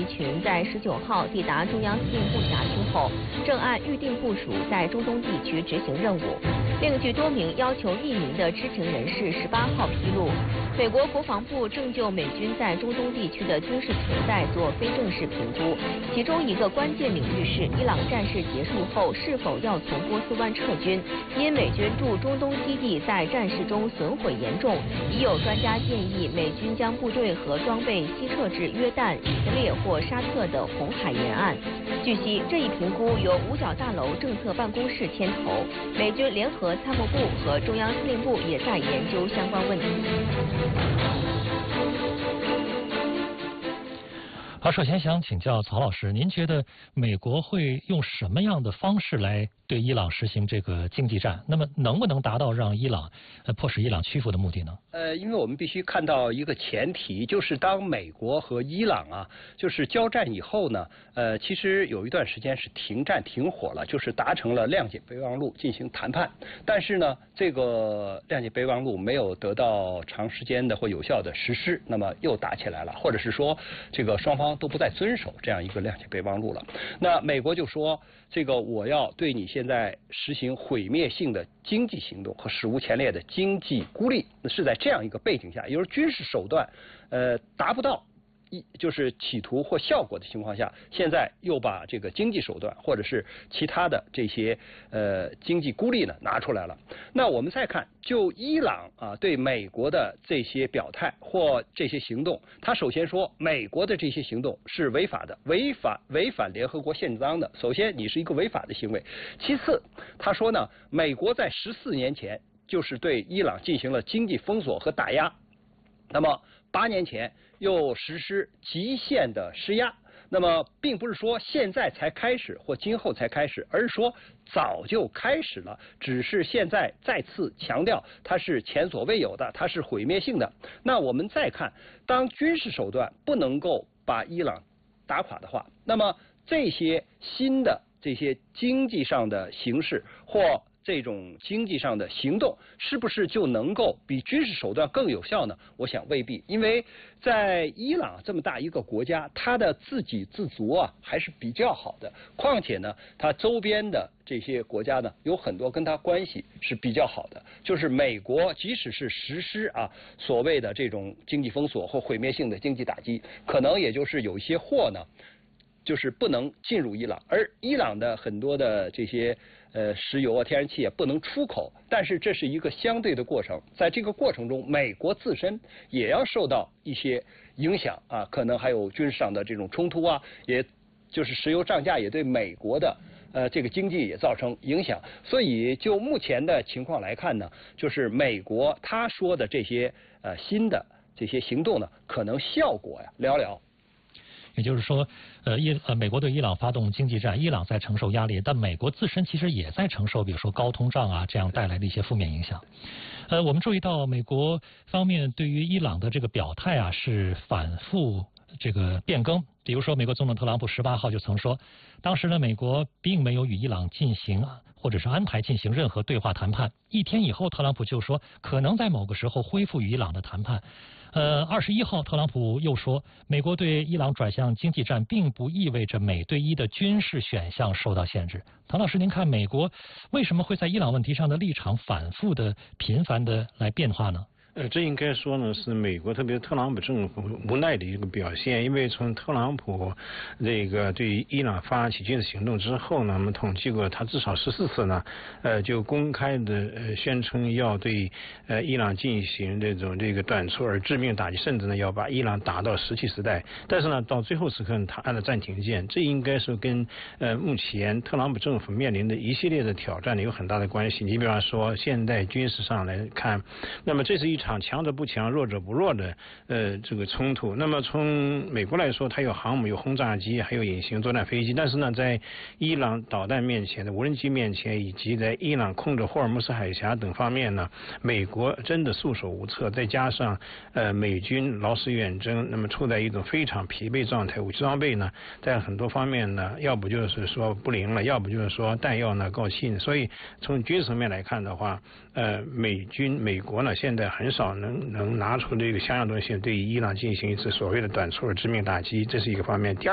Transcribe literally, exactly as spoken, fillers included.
集群在十九号抵达中央司令部辖区后，正按预定部署在中东地区执行任务。另据多名要求匿名的知情人士十八号披露，美国国防部正就美军在中东地区的军事存在做非正式评估，其中一个关键领域是伊朗战事结束后是否要从波斯湾撤军，因美军驻中东基地在战事中损毁严重，已有专家建议美军将部队和装备西撤至约旦、以色列或沙特的红海沿岸。据悉，这一评估由五角大楼政策办公室牵头，美军联合参谋部和中央司令部也在研究相关问题。 好，首先想请教曹老师，您觉得美国会用什么样的方式来对伊朗实行这个经济战？那么能不能达到让伊朗呃迫使伊朗屈服的目的呢？ 呃，因为我们必须看到一个前提，就是当美国和伊朗啊，就是交战以后呢，呃，其实有一段时间是停战停火了，就是达成了谅解备忘录进行谈判，但是呢，这个谅解备忘录没有得到长时间的或有效的实施，那么又打起来了，或者是说这个双方都不再遵守这样一个谅解备忘录了。那美国就说，这个我要对你现在实行毁灭性的经济行动和史无前例的经济孤立，是在这样一个背景下，也就是军事手段呃达不到一就是企图或效果的情况下，现在又把这个经济手段或者是其他的这些呃经济孤立呢拿出来了。那我们再看，就伊朗啊对美国的这些表态或这些行动，他首先说美国的这些行动是违法的，违反违反联合国宪章的。首先你是一个违法的行为。其次，他说呢，美国在十四年前就是对伊朗进行了经济封锁和打压，那么八年前又实施极限的施压，那么并不是说现在才开始或今后才开始，而是说早就开始了，只是现在再次强调它是前所未有的，它是毁灭性的。那我们再看，当军事手段不能够把伊朗打垮的话，那么这些新的这些经济上的形式或这种经济上的行动，是不是就能够比军事手段更有效呢？我想未必，因为在伊朗这么大一个国家，它的自给自足啊还是比较好的。况且呢，它周边的这些国家呢，有很多跟它关系是比较好的。就是美国即使是实施啊所谓的这种经济封锁或毁灭性的经济打击，可能也就是有一些货呢，就是不能进入伊朗，而伊朗的很多的这些呃石油啊、天然气也不能出口，但是这是一个相对的过程，在这个过程中，美国自身也要受到一些影响啊，可能还有军事上的这种冲突啊，也就是石油涨价也对美国的呃这个经济也造成影响，所以就目前的情况来看呢，就是美国他说的这些呃新的这些行动呢，可能效果呀寥寥。 也就是说，呃，伊呃美国对伊朗发动经济战，伊朗在承受压力，但美国自身其实也在承受，比如说高通胀啊这样带来的一些负面影响。呃，我们注意到美国方面对于伊朗的这个表态啊是反复这个变更。比如说，美国总统特朗普十八号就曾说，当时呢，美国并没有与伊朗进行或者是安排进行任何对话谈判。一天以后，特朗普就说可能在某个时候恢复与伊朗的谈判。呃，二十一号，特朗普又说，美国对伊朗转向经济战，并不意味着美对伊的军事选项受到限制。唐老师，您看美国为什么会在伊朗问题上的立场反复的、频繁的来变化呢？ 呃，这应该说呢是美国特别特朗普政府无奈的一个表现，因为从特朗普这个对伊朗发起军事行动之后呢，我们统计过，他至少十四次呢，呃，就公开的呃宣称要对呃伊朗进行这种这个短促而致命打击，甚至呢要把伊朗打到石器时代。但是呢，到最后时刻他按了暂停键，这应该是跟呃目前特朗普政府面临的一系列的挑战呢有很大的关系。你比方说，现代军事上来看，那么这是一场强者不强、弱者不弱的呃这个冲突。那么从美国来说，它有航母、有轰炸机，还有隐形作战飞机。但是呢，在伊朗导弹面前、的无人机面前，以及在伊朗控制霍尔木斯海峡等方面呢，美国真的束手无策。再加上呃美军劳师远征，那么处在一种非常疲惫状态，武器装备呢在很多方面呢，要不就是说不灵了，要不就是说弹药呢够气。所以从军事层面来看的话，呃美军美国呢现在很少能能拿出这个相应东西对伊朗进行一次所谓的短促的致命打击，这是一个方面。第二